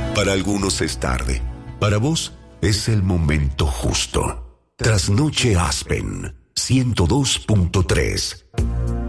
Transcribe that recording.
Para algunos es tarde. Para vos es el momento justo. Trasnoche Aspen 102.3.